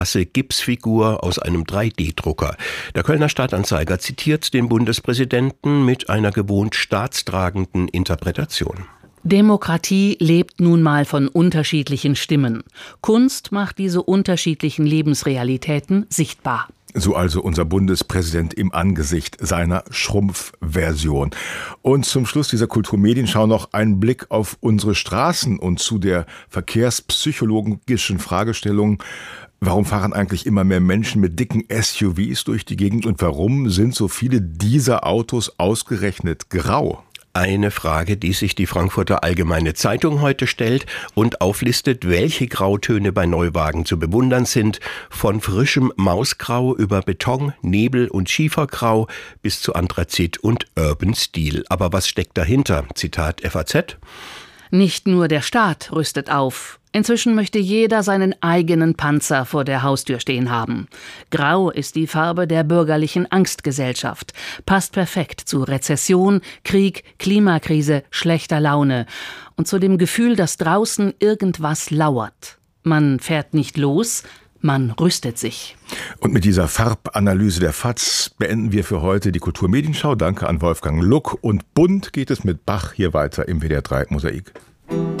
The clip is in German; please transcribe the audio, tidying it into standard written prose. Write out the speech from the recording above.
Gipsfigur aus einem 3D-Drucker. Der Kölner Stadtanzeiger zitiert den Bundespräsidenten mit einer gewohnt staatstragenden Interpretation. Demokratie lebt nun mal von unterschiedlichen Stimmen. Kunst macht diese unterschiedlichen Lebensrealitäten sichtbar. So also unser Bundespräsident im Angesicht seiner Schrumpfversion. Und zum Schluss dieser Kulturmedienschau noch ein Blick auf unsere Straßen und zu der verkehrspsychologischen Fragestellung: Warum fahren eigentlich immer mehr Menschen mit dicken SUVs durch die Gegend und warum sind so viele dieser Autos ausgerechnet grau? Eine Frage, die sich die Frankfurter Allgemeine Zeitung heute stellt und auflistet, welche Grautöne bei Neuwagen zu bewundern sind. Von frischem Mausgrau über Beton, Nebel und Schiefergrau bis zu Anthrazit und Urban Steel. Aber was steckt dahinter? Zitat FAZ. Nicht nur der Staat rüstet auf. Inzwischen möchte jeder seinen eigenen Panzer vor der Haustür stehen haben. Grau ist die Farbe der bürgerlichen Angstgesellschaft. Passt perfekt zu Rezession, Krieg, Klimakrise, schlechter Laune und zu dem Gefühl, dass draußen irgendwas lauert. Man fährt nicht los, man rüstet sich. Und mit dieser Farbanalyse der FAZ beenden wir für heute die Kulturmedienschau. Danke an Wolfgang Luck. Und bunt geht es mit Bach hier weiter im WDR 3 Mosaik.